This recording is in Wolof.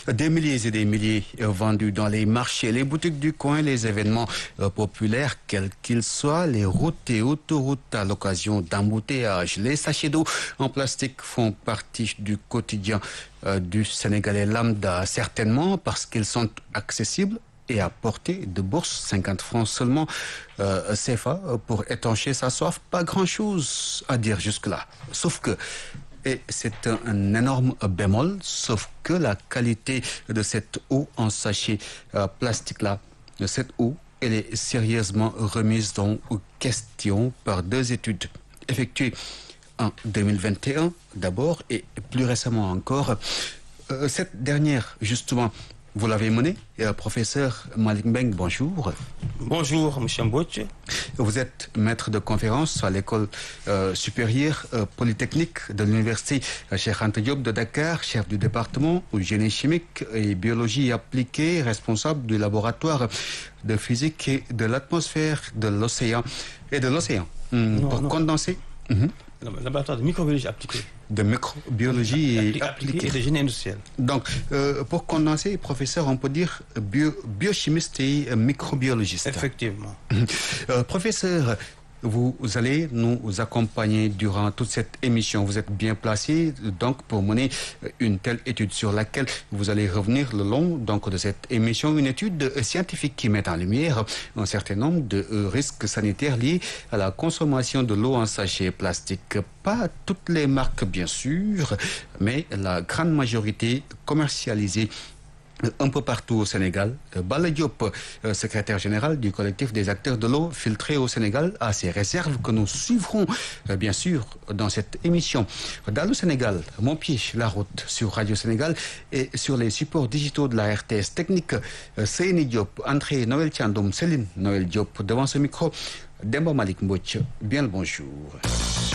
Des milliers et des milliers vendus dans les marchés, les boutiques du coin, les événements populaires, quels qu'ils soient, les routes et autoroutes à l'occasion d'embouteillages. Les sachets d'eau en plastique font partie du quotidien du Sénégalais lambda, certainement parce qu'ils sont accessibles et à portée de bourse, 50 francs seulement CFA pour étancher sa soif. Pas grand-chose à dire jusque-là. Sauf que, et c'est un énorme bémol, sauf que la qualité de cette eau en sachet plastique-là, de cette eau, elle est sérieusement remise en question par deux études effectuées en 2021 d'abord et plus récemment encore. Cette dernière, justement, vous l'avez menée, professeur Malick Mbengue, bonjour. Bonjour, M. Mbouch. Vous êtes maître de conférence à l'école supérieure polytechnique de l'université Cheikh Anta Diop de Dakar, chef du département génie chimique et biologie appliquée, responsable du laboratoire de physique et de l'atmosphère de l'océan et de l'océan. Pour condenser. Laboratoire de microbiologie appliquée. De microbiologie appliquée et de génie industriel. Donc, pour condenser, professeur, on peut dire biochimiste et microbiologiste. Effectivement. Professeur, vous allez nous accompagner durant toute cette émission. Vous êtes bien placé donc pour mener une telle étude sur laquelle vous allez revenir le long donc de cette émission. Une étude scientifique qui met en lumière un certain nombre de risques sanitaires liés à la consommation de l'eau en sachet plastique. Pas toutes les marques bien sûr, mais la grande majorité commercialisées un peu partout au Sénégal. Balla Diop, secrétaire général du collectif des acteurs de l'eau filtrée au Sénégal, a ses réserves que nous suivrons bien sûr dans cette émission. Dans le Sénégal, mon pied, la route sur Radio Sénégal et sur les supports digitaux de la RTS technique. Seyni Diop, André Noël Thiandoum, Céline Noël Diop devant ce micro. Demba Malick Mbouch, bien le bonjour.